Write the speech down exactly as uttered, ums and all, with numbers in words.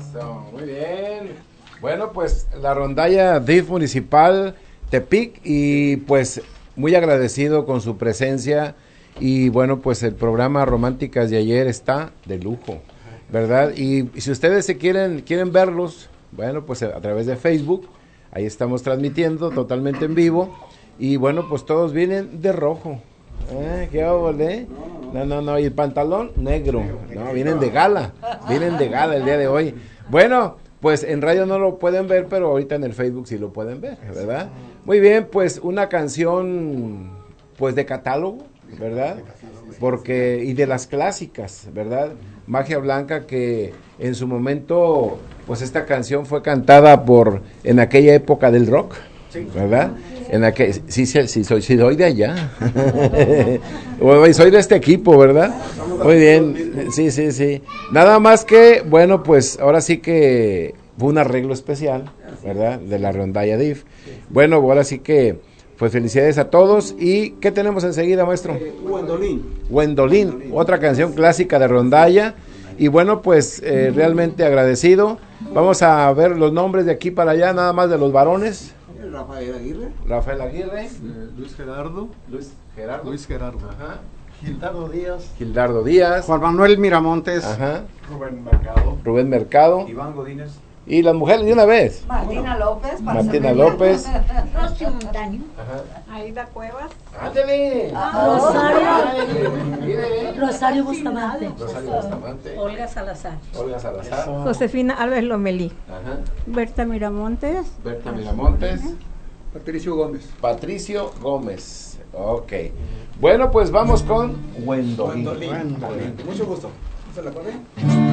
Eso, muy bien. Bueno, pues la rondalla D I F municipal Tepic y pues muy agradecido con su presencia y bueno, pues el programa Románticas de ayer está de lujo, ¿verdad? Y, y si ustedes se quieren quieren verlos, bueno, pues a través de Facebook, ahí estamos transmitiendo totalmente en vivo y bueno, pues todos vienen de rojo. ¿Eh? ¿Qué hago, eh? No, no, no, y el pantalón negro, no, vienen de gala, vienen de gala el día de hoy. Bueno, pues en radio no lo pueden ver, pero ahorita en el Facebook sí lo pueden ver, ¿verdad? Muy bien, pues una canción, pues de catálogo, ¿verdad? Porque, y de las clásicas, ¿verdad? Magia Blanca, que en su momento, pues esta canción fue cantada por, en aquella época del rock, ¿verdad? En la que sí, sí, sí soy, sí soy de allá. Soy de este equipo, ¿verdad? Muy bien, sí, sí, sí. Nada más que, bueno, pues ahora sí que fue un arreglo especial, ¿verdad? De la rondalla D I F. Bueno, ahora sí que, pues felicidades a todos. ¿Y qué tenemos enseguida, maestro? Eh, Wendolín. Wendolín, otra canción clásica de rondalla. Y bueno, pues eh, realmente agradecido. Vamos a ver los nombres de aquí para allá, nada más de los varones. Rafael Aguirre. Rafael Aguirre. Eh, Luis Gerardo. Luis Gerardo. Luis Gerardo. Ajá. Gildardo Díaz. Gildardo Díaz. Juan Manuel Miramontes. Ajá. Rubén Mercado. Rubén Mercado. Iván Godínez. Y las mujeres de una vez. Martina López. para Martina servirle. López. Rocío Montaño. Ajá. Aida Cuevas. ¡Ándale! Rosario. Rosario Bustamante. Rosario Bustamante. Olga Salazar. Olga Salazar. Josefina Alves Lomelí. Ajá. Berta Miramontes. Berta Miramontes. Patricio Gómez. Patricio Gómez. Ok. Bueno, pues vamos con Wendolín. Wendolín. Mucho gusto. ¿Se la pone?